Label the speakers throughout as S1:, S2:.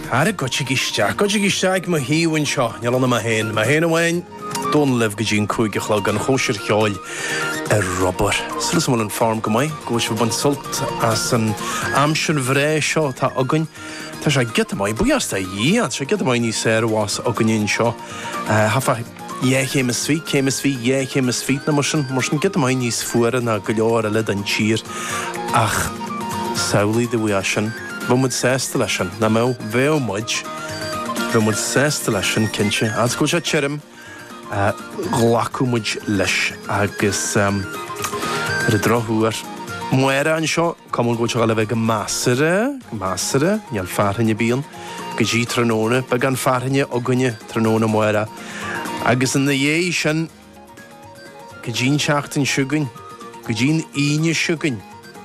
S1: Cara gochigiste ma hiúin seo, nealana ma héin amhain, don lef go dín cúige chlog an chóisiir cheáil rubber. Sulas mún an farm go mai, go se ban sult as an amsin bhré seo tá agan. Tá sé get mai buas tá íad, sé get mai ní sérhás aganín seo. Hafa chémas fí na marsin get mai níos fuara na go leor a lid an tír ach saolaí de bhui sin. Bhmud sésta leis sin, na mé bhéh muid, bhmud sésta leis sin cinse. As go sé tírim ghlacu muid leis agus drothúar. Muire an seo, camúil go teáil bheith go másara, neal farthaine bíon, go dtí tróna, be gan farthaine aganine tróna muire. Agus in na dhé sin, go dín seachtain siúgain, go dín íne siúgain.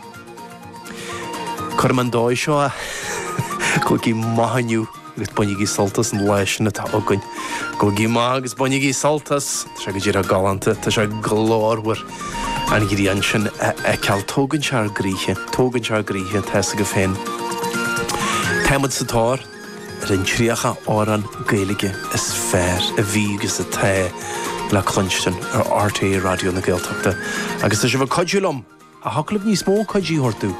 S1: Corman dói seo go gí maithaniu agus buinigí saltas an leisina tá agan. Go gí agus buinigí saltas, tá sé go dtír a galanta, tá sé glórhar an gírí an sin ceall tógann se ar gríthe, teasa go féin. Táimid sa tóir, rin tríocha áran Gaeilge is fér, a bhígus a té le clunstin ar RTÉ radio na Gaeltachta. Agus tá sé bh codúlam, a haclab níos mó codí hortú.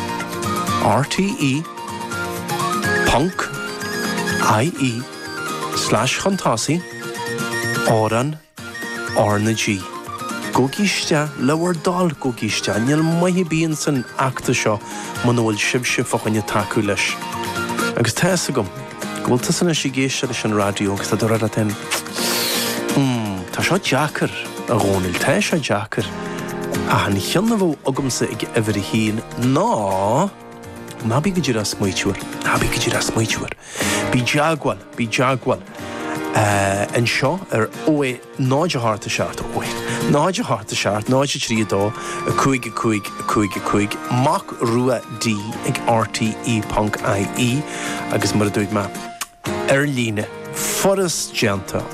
S1: RTE.ie/chantasi áran Arna-G. Go gíiste leabhar dal go gíiste, níl maithe bíonn san acta seo man bhfuil sibse fachanne taú leis. Agus teasa gom, go bhfuil tasanna sé géiste leis an radio agus tá do rada ten. Tá seo deacar a gháinil, tá seo deacar. A han cheanna bh agamsa ag ever hín ná bí go dtír a smuitiúir. Bí deagháil. An seo ar óé náide háta seart, náide trí dó, a cuig, mac rua D ag RTE.ie, agus mar a dúid me ar líne foras genta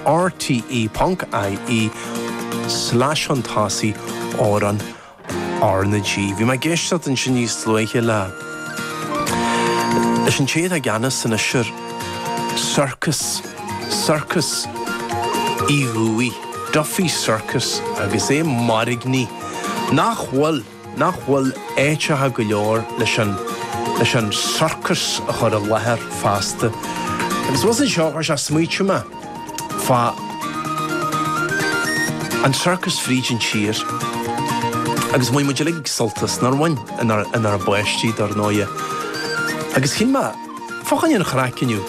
S1: RTE.ie/chantasi áran Arna-G. Bhí me géisteat an sin níos luiche le. Leis an téad a gceannas san isir circus íhuaí, Duffy Circus agus é marigní. Nach bhfuil éitethe go leor leis an circus a chur a lethir fásta. Agus was an seo ar se smuoitiú me fá an circus frídin tír. Agus mui muid lig saltas nar bhain anar a buistí dar nóia. Agus chin ma, fachan yn chrac yn yw.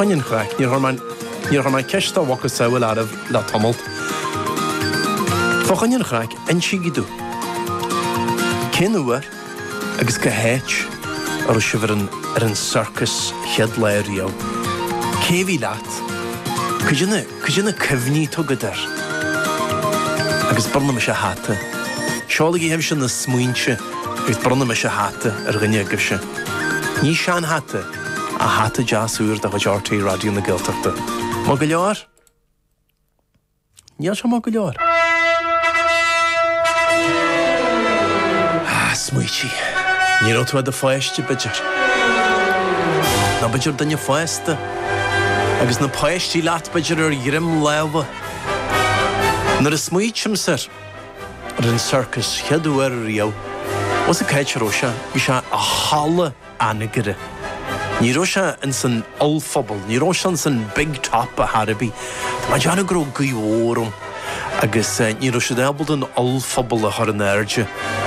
S1: Níor mai ceist a wacas saoil araf la tomult. Fachan yn chrac, yn si gydw. Cyn uwer, agus go héit ar o sifr yn circus cheadlair iaw. Cefi lat, cydyn y cyfni to gydar. Agus barna me se hata. Seolig I hef sin na smuintse, agus barna me se hata ar gynne gyfse. Ní sean hata, a hata jaasúr da chud RTÉ radio na Gaeltachta. Má go leor? Níl se má go leor. Smuiti. Ní tú a fáiste bidjar. Na bidjar danne fáiste. Agus na páistí leat bidjar ar grim lewa. Nar a smuitim sir. Ar an circus cheadú ar riaw. Was a caiit rosa, bhí se a hála anagire. Ní rosa in san alphobal, ní rosa in san big top a Harabí. Tá ma deanna gro gúórm, agus ní rosa debald an alphobal a chur an airde.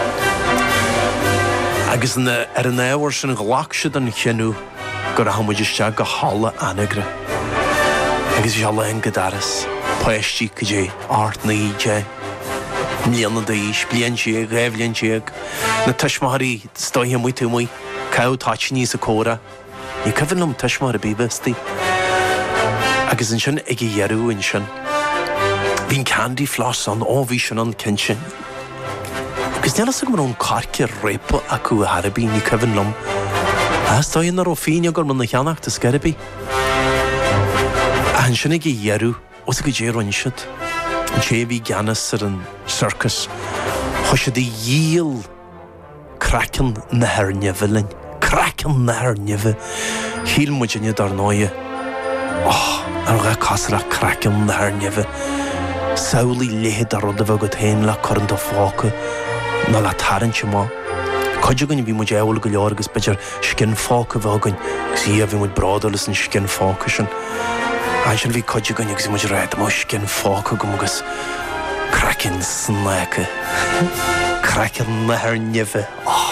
S1: Agus ar an éhar sin ghlacsiad an chenú gur a hamuidiriste go hála anagire. Agus bhí se lein godaras, páistí go dé, art na íde. Mlíana daís, blian siag, réhlian siag, na tuismarí stoithe mui tú mui, cau táit níos a córa, ní cyfynlum tuismar a bíbastí. Agus an sin ag dhearú in sin. Bhín candy floss an bhí sin an cinse. Agus nelas go mar ón carce répa acu a Harabí ní cyfynlum. Stoithe ar ó fíine gur man na cheannach ta Scarabí. A an sin ag dhearú, os a go dé ronsiad. Bhí Gannis ar an circus. Chos sé dí díal crackan na herne bhilin. Crackan nahar nive. Híl muidine dar nóie. Ar ga casra crackan nahar nive. Sauli lehed ar rudda go tain la cornta fáca na la tarintse má. Coidegan bhí muid eol go leor agus beidir scin fáca bhagan gus í a bhí muid bradálas an scin fáca sin. Sin bhí coidegan agus muid réid má scin fáca gom agus crackan snáca. Crackan nahar nive.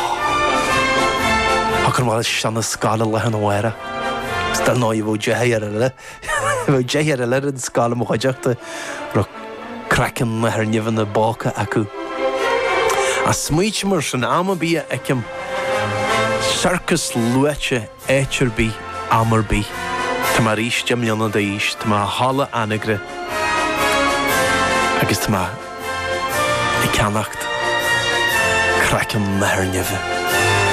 S1: Hacar má seanna scala lehan óhara. Stal náí bhó dehéar le. Bhó dehéar le an scala mo chuideachta crackan nahar nive na báca acu. A smuit mar sin ama bí ecem circus luete éitir bí amar bí. Tá mar ís deimlianna da ís, tá mar hala anagre agus tá mar I ceannacht crackan nahar nive.